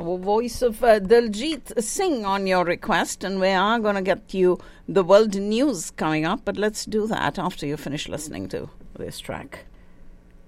voice of Diljit Singh on your request, and we are going to get you the world news coming up, but let's do that after you finish listening to this track.